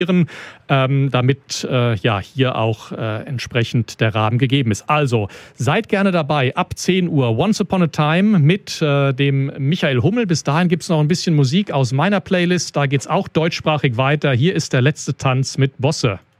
damit hier auch entsprechend der Rahmen gegeben ist. Also seid gerne dabei ab 10 Uhr Once Upon a Time mit dem Michael Hummel. Bis dahin gibt es noch ein bisschen Musik aus meiner Playlist. Da geht es auch deutschsprachig weiter. Hier ist der letzte Tanz mit Bosse.